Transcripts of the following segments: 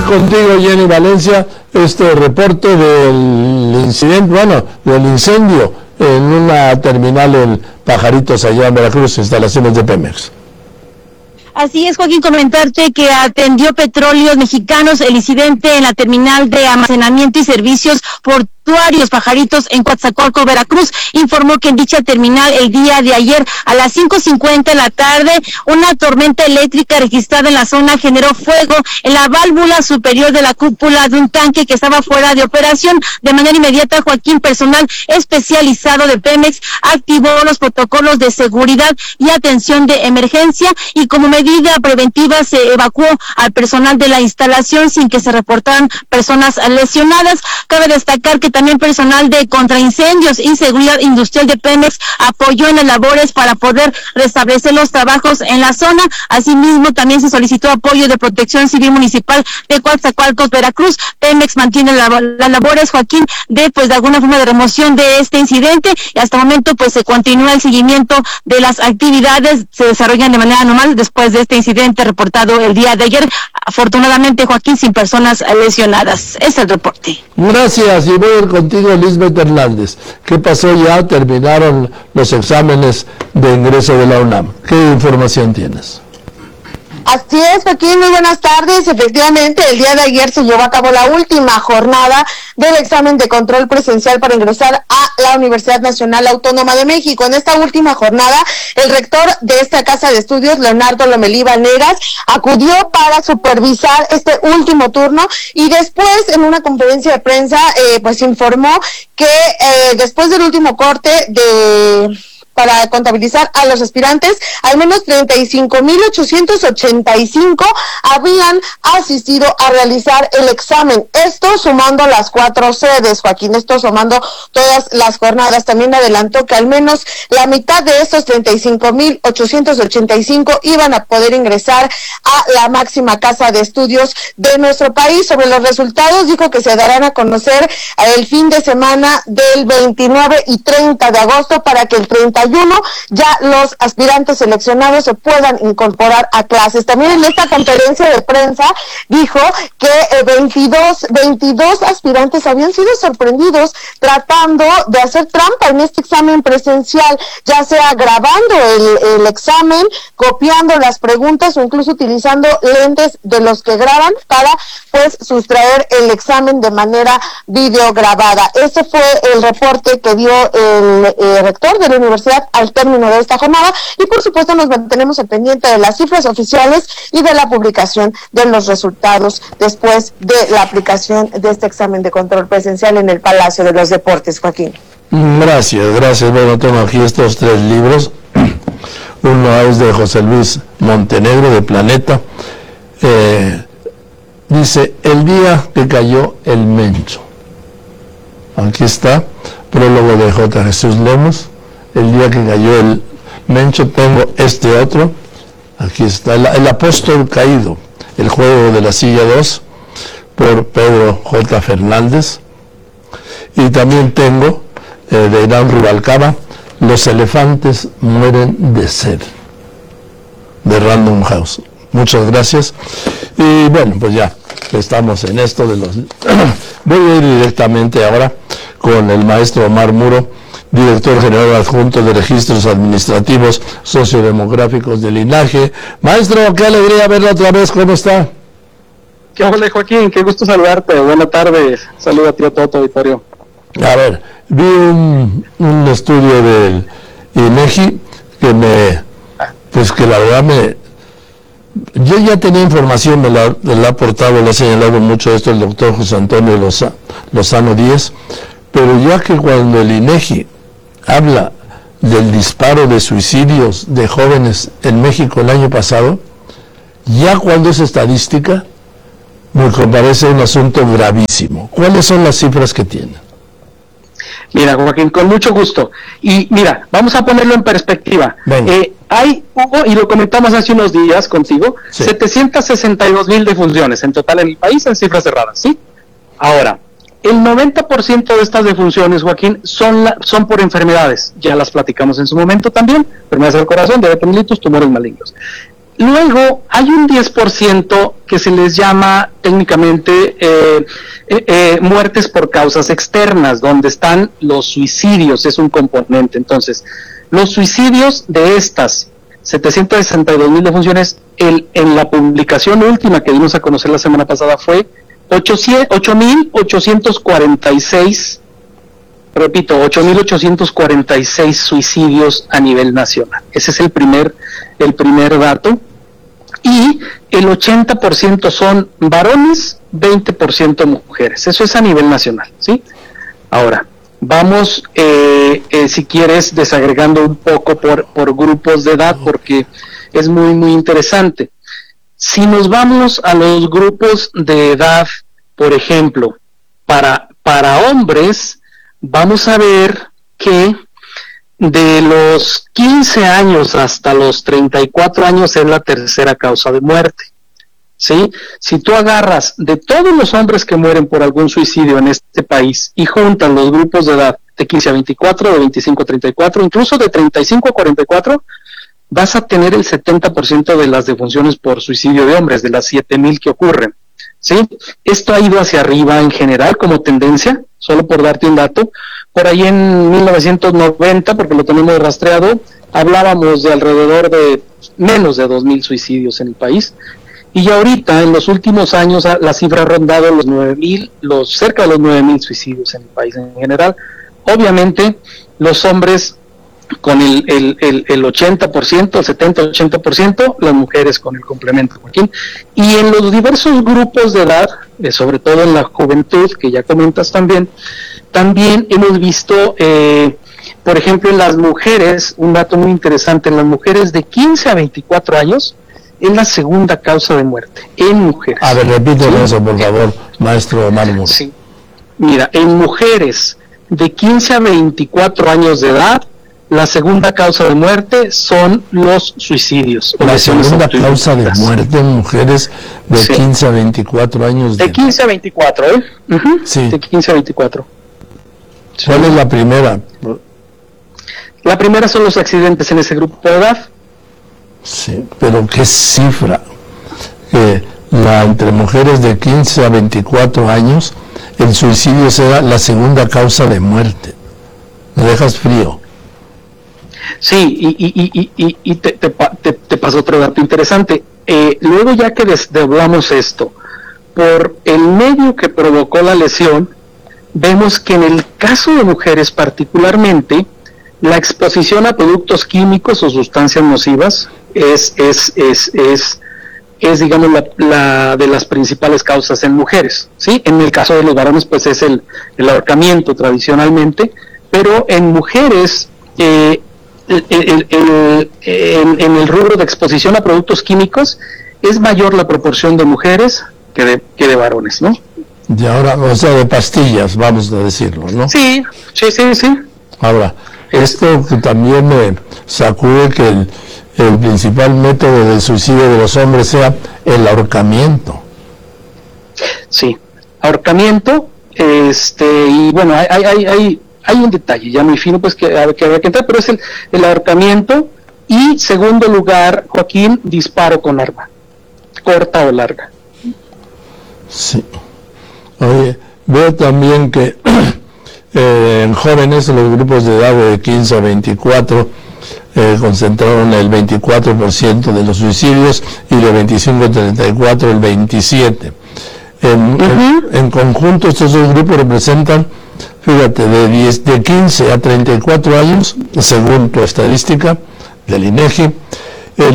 contigo, Jenny Valencia, este reporte del incidente, del incendio en una terminal en Pajaritos, allá en Veracruz, instalaciones de Pemex. Así es, Joaquín, comentarte que atendió Petróleos Mexicanos el incidente en la terminal de almacenamiento y servicios portuarios Pajaritos en Coatzacoalcos, Veracruz. Informó que en dicha terminal el día de ayer a las 5:50 de la tarde una tormenta eléctrica registrada en la zona generó fuego en la válvula superior de la cúpula de un tanque que estaba fuera de operación. De manera inmediata, Joaquín, personal especializado de Pemex activó los protocolos de seguridad y atención de emergencia, y como medida preventiva se evacuó al personal de la instalación sin que se reportaran personas lesionadas. Cabe destacar que también personal de contraincendios y seguridad industrial de Pemex apoyó en las labores para poder restablecer los trabajos en la zona. Asimismo, también se solicitó apoyo de Protección Civil Municipal de Coatzacoalcos, Veracruz. Pemex mantiene las labores, Joaquín, de alguna forma de remoción de este incidente, y hasta el momento se continúa el seguimiento de las actividades, se desarrollan de manera normal después de este incidente reportado el día de ayer. Afortunadamente, Joaquín, sin personas lesionadas. Es el reporte. Gracias, y voy a ir contigo, Lisbeth Hernández. ¿Qué pasó ya? Terminaron los exámenes de ingreso de la UNAM. ¿Qué información tienes? Así es, Joaquín, muy buenas tardes. Efectivamente, el día de ayer se llevó a cabo la última jornada del examen de control presencial para ingresar a la Universidad Nacional Autónoma de México. En esta última jornada, el rector de esta casa de estudios, Leonardo Lomelí Vanegas, acudió para supervisar este último turno, y después, en una conferencia de prensa, informó que después del último corte para contabilizar a los aspirantes, al menos 35,885 habían asistido a realizar el examen. Esto sumando las 4 sedes, Joaquín, esto sumando todas las jornadas. También adelantó que al menos la mitad de estos 35,885 iban a poder ingresar a la máxima casa de estudios de nuestro país. Sobre los resultados, dijo que se darán a conocer el fin de semana del 29 y 30 de agosto para que el 31 ya los aspirantes seleccionados se puedan incorporar a clases. También en esta conferencia de prensa dijo que 22 aspirantes habían sido sorprendidos tratando de hacer trampa en este examen presencial, ya sea grabando el examen, copiando las preguntas o incluso utilizando lentes de los que graban para sustraer el examen de manera videograbada. Ese fue el reporte que dio el rector de la universidad al término de esta jornada, y por supuesto nos mantenemos al pendiente de las cifras oficiales y de la publicación de los resultados después de la aplicación de este examen de control presencial en el Palacio de los Deportes, Joaquín. Gracias. Bueno, tengo aquí estos 3 libros. Uno es de José Luis Montenegro, de Planeta. Dice, el día que cayó el Mencho. Aquí está, prólogo de J. Jesús Lemos. El día que cayó el Mencho. Tengo este otro, aquí está, el apóstol caído, el juego de la silla 2, por Pedro J. Fernández. Y también tengo de Irán Rubalcaba, Los elefantes mueren de sed, de Random House. Muchas gracias. Y bueno, pues ya estamos en esto de los... Voy a ir directamente ahora con el maestro Omar Muro, director general adjunto de Registros Administrativos Sociodemográficos del INAGE. Maestro, qué alegría verlo otra vez. ¿Cómo está? ¿Qué hola, Joaquín? Qué gusto saludarte. Buenas tardes. Saludo a ti, a todo tu auditorio. A ver, vi un estudio del INEGI que que la verdad yo ya tenía información, me la ha aportado, le ha señalado mucho esto el doctor José Antonio Lozano Díez, pero ya que cuando el INEGI habla del disparo de suicidios de jóvenes en México el año pasado, ya cuando es estadística, me parece un asunto gravísimo. ¿Cuáles son las cifras que tiene? Mira, Joaquín, con mucho gusto. Y mira, vamos a ponerlo en perspectiva. Hubo, y lo comentamos hace unos días contigo, sí, 762,000 defunciones en total en el país en cifras cerradas, ¿sí? Ahora, el 90% de estas defunciones, Joaquín, son por enfermedades. Ya las platicamos en su momento también. Enfermedades del corazón, diabetes mellitus, tumores malignos. luego hay un 10% que se les llama técnicamente muertes por causas externas, donde están los suicidios, es un componente. Entonces, los suicidios de estas 762,000 defunciones, en la publicación última que dimos a conocer la semana pasada fue 8,846, repito, 8,846 suicidios a nivel nacional. Ese es el primer dato. Y el 80% son varones, 20% mujeres. Eso es a nivel nacional, ¿sí? Ahora, vamos, si quieres, desagregando un poco por grupos de edad, porque es muy, muy interesante. Si nos vamos a los grupos de edad, por ejemplo, para hombres, vamos a ver que de los 15 años hasta los 34 años es la tercera causa de muerte, ¿sí? Si tú agarras de todos los hombres que mueren por algún suicidio en este país y juntas los grupos de edad de 15 a 24, de 25 a 34, incluso de 35 a 44, vas a tener el 70% de las defunciones por suicidio de hombres, de las 7,000 que ocurren, ¿sí? Esto ha ido hacia arriba en general como tendencia, solo por darte un dato. Por ahí en 1990, porque lo tenemos rastreado, hablábamos de alrededor de menos de 2,000 suicidios en el país, y ya ahorita, en los últimos años, la cifra ha rondado los 9,000, cerca de los 9,000 suicidios en el país en general. Obviamente, los hombres con el 80%, el 70-80%, las mujeres con el complemento, Joaquín. Y en los diversos grupos de edad, sobre todo en la juventud, que ya comentas también hemos visto, por ejemplo, en las mujeres, un dato muy interesante, en las mujeres de 15 a 24 años, es la segunda causa de muerte, en mujeres. A ver, repítelo eso, por favor, maestro Mario. Sí. Mira, en mujeres de 15 a 24 años de edad, la segunda causa de muerte son los suicidios. La segunda causa de muerte en mujeres de 15 a 24 años de 15 a 24, ¿eh? Uh-huh. Sí. De 15 a 24. ¿Cuál es la primera? La primera son los accidentes en ese grupo de edad. Sí, pero ¿qué cifra? Entre mujeres de 15 a 24 años, el suicidio será la segunda causa de muerte. Me dejas frío. Sí, y te paso otro dato interesante. Luego, ya que desdoblamos esto, por el medio que provocó la lesión, vemos que en el caso de mujeres particularmente, la exposición a productos químicos o sustancias nocivas es digamos, la de las principales causas en mujeres, ¿sí? En el caso de los varones, pues es el ahorcamiento tradicionalmente, pero en mujeres, en el rubro de exposición a productos químicos, es mayor la proporción de mujeres que de varones, ¿no? Y ahora, o sea, de pastillas, vamos a decirlo, ¿no? Sí. Ahora, esto que también me sacude que el principal método de suicidio de los hombres sea el ahorcamiento. Sí, ahorcamiento, y bueno, hay un detalle ya muy fino, pues que habría que entrar, pero es el ahorcamiento. Y segundo lugar, Joaquín, disparo con arma, corta o larga. Sí. Oye, veo también que en jóvenes, los grupos de edad de 15 a 24 concentraron el 24% de los suicidios, y de 25 a 34 el 27%. En conjunto, estos dos grupos representan, fíjate, de 15 a 34 años, según tu estadística del INEGI, el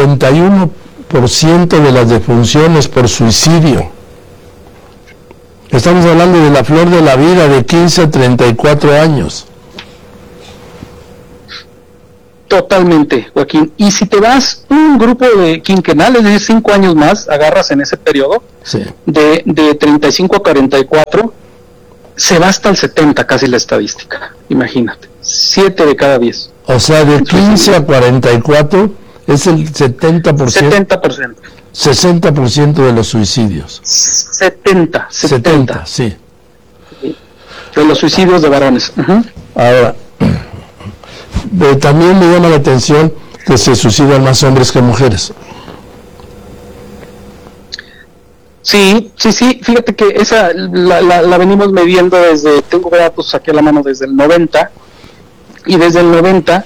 51% de las defunciones por suicidio. Estamos hablando de la flor de la vida, de 15 a 34 años. Totalmente, Joaquín. Y si te vas un grupo de quinquenal, es decir, 5 años más, agarras en ese periodo, sí, de 35 a 44, se va hasta el 70 casi la estadística. Imagínate, 7 de cada 10. O sea, de 15 a 44 es el 70%. 60% de los suicidios. 70, sí. De los suicidios de varones. Uh-huh. Ahora, también me llama la atención que se suicidan más hombres que mujeres. Sí, fíjate que esa la venimos midiendo tengo datos aquí a la mano desde el 90, y desde el 90,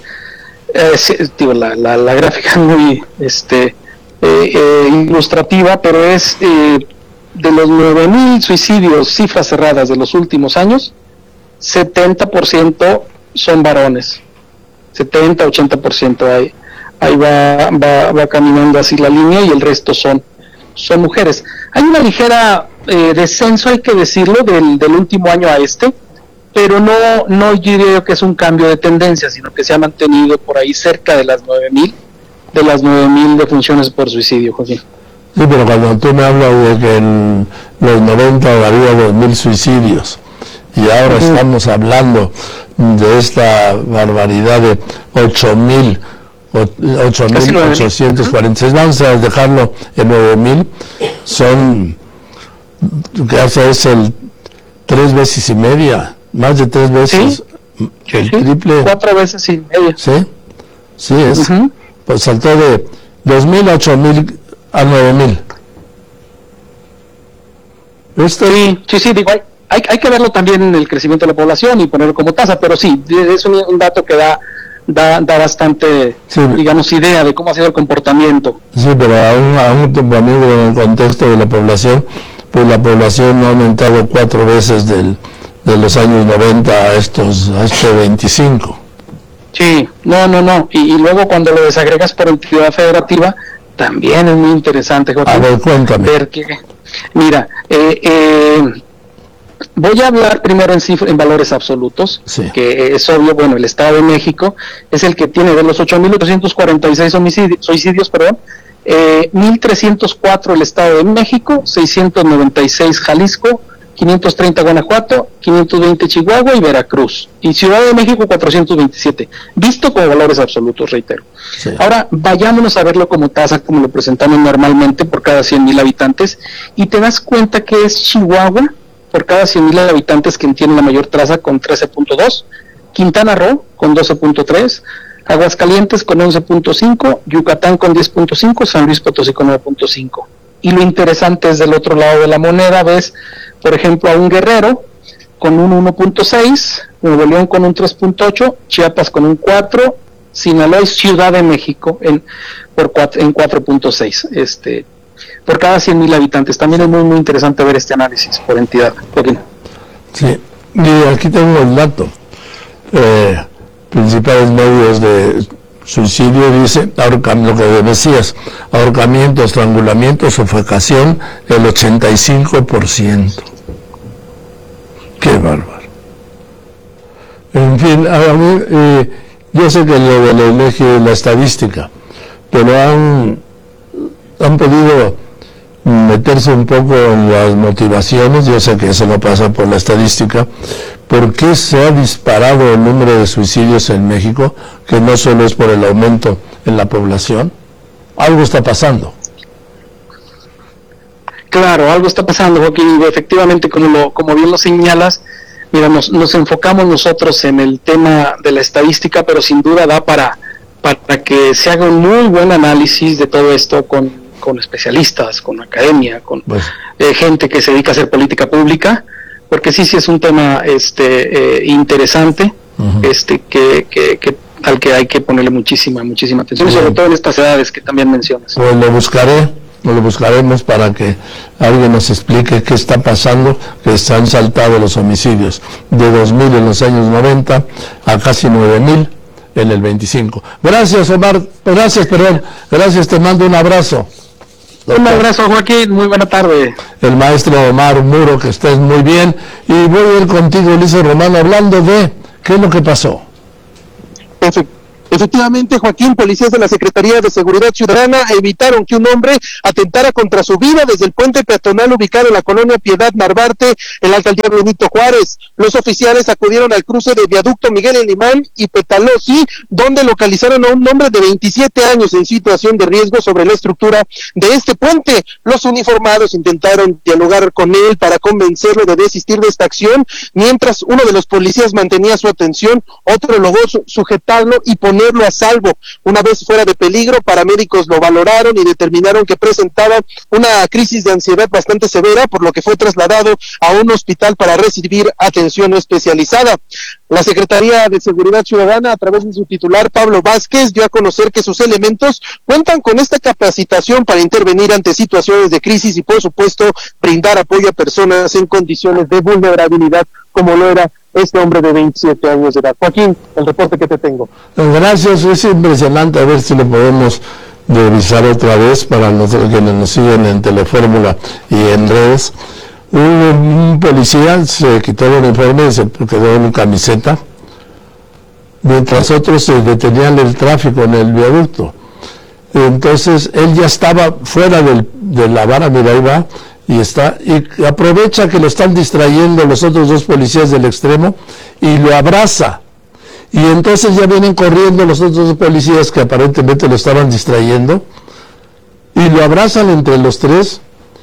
la gráfica es muy ilustrativa, pero es de los 9,000 suicidios, cifras cerradas de los últimos años, 70% son varones, 70-80%, ahí va caminando así la línea, y el resto son mujeres. Hay una ligera descenso, hay que decirlo, del último año a pero no yo diría que es un cambio de tendencia, sino que se ha mantenido por ahí cerca de las 9,000 defunciones por suicidio, Joaquín. Sí, pero cuando tú me hablas de que en los 90 había 2,000 suicidios, y ahora estamos hablando de esta barbaridad de 8,846, vamos a dejarlo en 9,000, son, que hace es el 3 veces y media, más de 3 veces, el triple. 4 veces y media. Sí, es, pues saltó de 2,000 a 8,000 a 9,000. Sí, digo, hay que verlo también en el crecimiento de la población y ponerlo como tasa, pero sí, es un dato que da bastante, digamos, idea de cómo ha sido el comportamiento. Sí, pero aún también en el contexto de la población, pues la población ha aumentado 4 veces de los años 90 a este 25. Sí, no, y luego cuando lo desagregas por entidad federativa, también es muy interesante, Jorge. A ver, cuéntame. Ver que, mira, voy a hablar primero en valores absolutos, que es obvio. Bueno, el Estado de México es el que tiene de los 8,846 suicidios, 1,304 el Estado de México, 696 Jalisco, 530 Guanajuato, 520 Chihuahua y Veracruz, y Ciudad de México 427, visto como valores absolutos, reitero. Ahora vayámonos a verlo como tasa, como lo presentamos normalmente por cada 100,000 habitantes, y te das cuenta que es Chihuahua por cada 100,000 habitantes quien tiene la mayor tasa con 13.2, Quintana Roo con 12.3, Aguascalientes con 11.5, Yucatán con 10.5, San Luis Potosí con 9.5. Y lo interesante es del otro lado de la moneda, ves, por ejemplo, a un Guerrero con un 1.6, Nuevo León con un 3.8, Chiapas con un 4, Sinaloa y Ciudad de México en 4.6, por cada 100,000 habitantes. También es muy, muy interesante ver este análisis por entidad. Joaquín. Sí, y aquí tengo el dato. Principales medios de suicidio, dice, lo que decías, ahorcamiento, estrangulamiento, sufocación, el 85%. Qué bárbaro. En fin, a mí, yo sé que lo del INEGI es la estadística, pero han podido meterse un poco en las motivaciones. Yo sé que eso no pasa por la estadística. ¿Por qué se ha disparado el número de suicidios en México? Que no solo es por el aumento en la población. Algo está pasando. Claro, algo está pasando, Joaquín, y efectivamente, como bien lo señalas, mira, nos enfocamos nosotros en el tema de la estadística, pero sin duda da para que se haga un muy buen análisis de todo esto con especialistas, con academia, con gente que se dedica a hacer política pública, porque sí es un tema interesante, al que hay que ponerle muchísima atención, y sobre todo en estas edades que también mencionas. Pues lo buscaremos para que alguien nos explique qué está pasando, que se han saltado los homicidios de 2,000 en los años 90 a casi 9,000 en el 25. Gracias, Omar, gracias, te mando un abrazo. Un abrazo, Joaquín, muy buena tarde. El maestro Omar Muro, que estés muy bien. Y voy a ir contigo, Ulises Romano, hablando de qué es lo que pasó. Efectivamente, Joaquín, policías de la Secretaría de Seguridad Ciudadana evitaron que un hombre atentara contra su vida desde el puente peatonal ubicado en la colonia Piedad Narvarte, en la alcaldía Benito Juárez. Los oficiales acudieron al cruce de viaducto Miguel Alemán y Petalosi, donde localizaron a un hombre de 27 años en situación de riesgo sobre la estructura de este puente. Los uniformados intentaron dialogar con él para convencerlo de desistir de esta acción, mientras uno de los policías mantenía su atención, otro logró sujetarlo y ponerlo mantenerlo a salvo. Una vez fuera de peligro, paramédicos lo valoraron y determinaron que presentaba una crisis de ansiedad bastante severa, por lo que fue trasladado a un hospital para recibir atención especializada. La Secretaría de Seguridad Ciudadana, a través de su titular, Pablo Vázquez, dio a conocer que sus elementos cuentan con esta capacitación para intervenir ante situaciones de crisis y, por supuesto, brindar apoyo a personas en condiciones de vulnerabilidad, como lo era este hombre de 27 años de edad. Joaquín, el reporte que te tengo. Gracias, es impresionante, a ver si lo podemos revisar otra vez para nosotros quienes nos siguen en Telefórmula y en redes. Un policía se quitó el uniforme y se quedó en camiseta, mientras otros se detenían el tráfico en el viaducto. Entonces él ya estaba fuera de la vara, mira, ahí va, y aprovecha que lo están distrayendo los otros dos policías del extremo y lo abraza. Y entonces ya vienen corriendo los otros dos policías que aparentemente lo estaban distrayendo y lo abrazan entre los tres.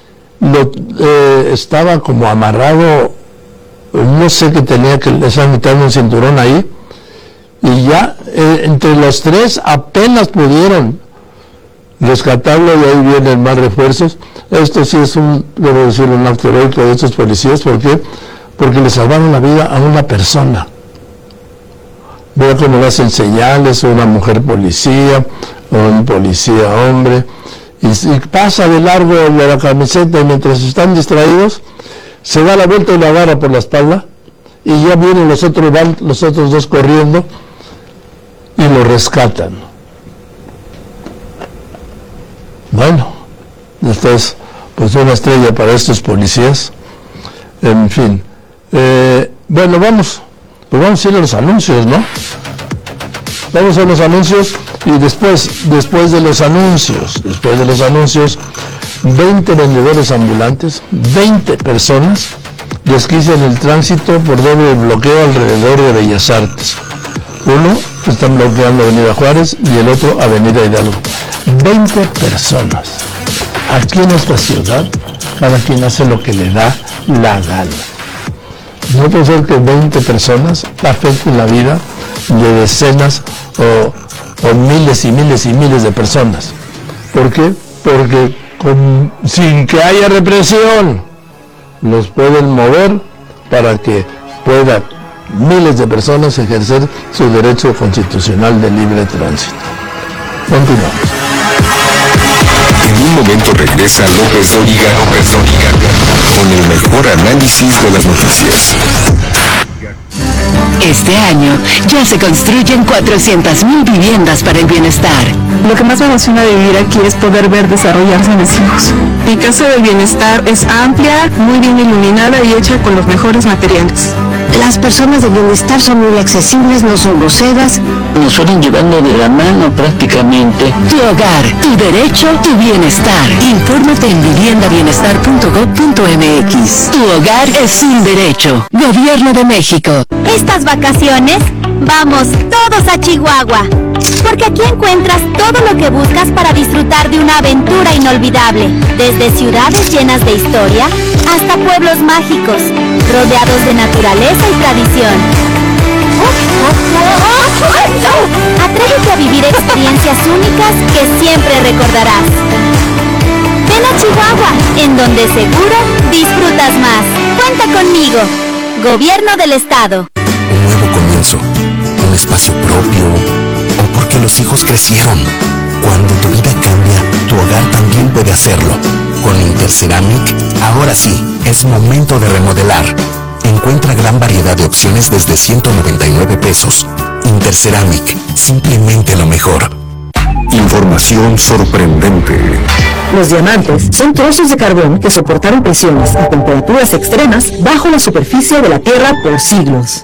Estaba como amarrado, no sé qué tenía, que le estaban metiendo un cinturón ahí, y ya entre los tres apenas pudieron rescatarlo, y ahí vienen más refuerzos. Esto sí es debo decirlo, un acto heroico de estos policías. ¿Por qué? Porque le salvaron la vida a una persona. Vea cómo le hacen señales, una mujer policía, un policía hombre, y pasa de largo de la camiseta, y mientras están distraídos, se da la vuelta y la agarra por la espalda, y ya vienen los otros dos corriendo, y lo rescatan. Bueno, esto es pues una estrella para estos policías. En fin, bueno, vamos a ir a los anuncios, ¿no? Vamos a los anuncios, y después de los anuncios, 20 vendedores ambulantes, 20 personas desquician el tránsito por doble bloqueo alrededor de Bellas Artes. Uno están bloqueando Avenida Juárez y el otro Avenida Hidalgo. 20 personas. Aquí en nuestra ciudad, cada quien hace lo que le da la gana. No puede ser que 20 personas afecten la vida de decenas o miles y miles y miles de personas. ¿Por qué? Porque sin que haya represión, los pueden mover para que puedan miles de personas ejercer su derecho constitucional de libre tránsito. Continuamos. En un momento regresa López Dóriga con el mejor análisis de las noticias. Este año ya se construyen 400,000 viviendas para el bienestar. Lo que más me emociona de vivir aquí es poder ver desarrollarse a mis hijos. Mi casa de bienestar es amplia, muy bien iluminada y hecha con los mejores materiales. Las personas de bienestar son muy accesibles, no son groseras. Nos suelen llevando de la mano prácticamente. Tu hogar, tu derecho, tu bienestar. Infórmate en viviendabienestar.gov.mx. Tu hogar es un derecho. Gobierno de México. Estas vacaciones, vamos todos a Chihuahua. Porque aquí encuentras todo lo que buscas para disfrutar de una aventura inolvidable. Desde ciudades llenas de historia hasta pueblos mágicos, rodeados de naturaleza y tradición. Atrévete a vivir experiencias únicas que siempre recordarás. Ven a Chihuahua, en donde seguro disfrutas más. Cuenta conmigo. Gobierno del Estado. Un nuevo comienzo, un espacio propio, o porque los hijos crecieron. Cuando tu vida cambia, tu hogar también puede hacerlo. Con Interceramic, ahora sí, es momento de remodelar. Encuentra gran variedad de opciones desde 199 pesos. Interceramic, simplemente lo mejor. Información sorprendente. Los diamantes son trozos de carbón que soportaron presiones y temperaturas extremas bajo la superficie de la Tierra por siglos.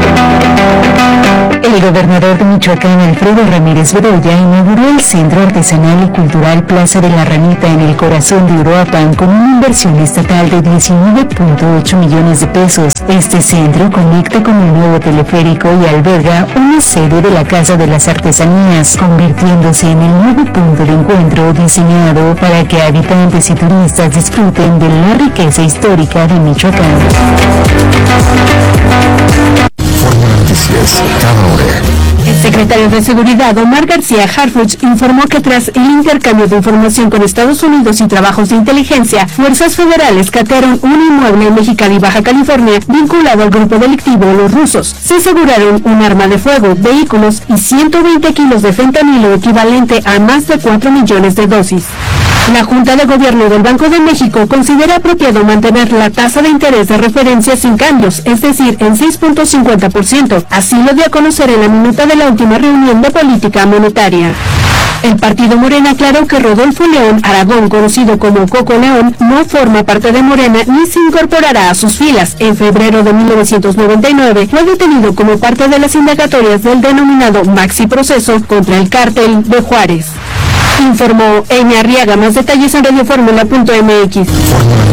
El gobernador de Michoacán, Alfredo Ramírez Bedoya, inauguró el Centro Artesanal y Cultural Plaza de la Ranita en el corazón de Uruapan con una inversión estatal de 19.8 millones de pesos. Este centro conecta con el nuevo teleférico y alberga una sede de la Casa de las Artesanías, convirtiéndose en el nuevo punto de encuentro diseñado para que habitantes y turistas disfruten de la riqueza histórica de Michoacán. Fórmula Noticias, cada hora. secretario de Seguridad, Omar García Harfuch, informó que tras el intercambio de información con Estados Unidos y trabajos de inteligencia, fuerzas federales catearon un inmueble en Mexicali, Baja California, vinculado al grupo delictivo Los Rusos. Se aseguraron un arma de fuego, vehículos y 120 kilos de fentanilo, equivalente a más de 4 millones de dosis. La Junta de Gobierno del Banco de México considera apropiado mantener la tasa de interés de referencia sin cambios, es decir, en 6.50%. Así lo dio a conocer en la minuta de la última reunión de política monetaria. El partido Morena aclaró que Rodolfo León Aragón, conocido como Coco León, no forma parte de Morena ni se incorporará a sus filas. En febrero de 1999 fue detenido como parte de las indagatorias del denominado Maxi Proceso contra el cártel de Juárez. Informó Enya Arriaga. Más detalles en radioformula.mx.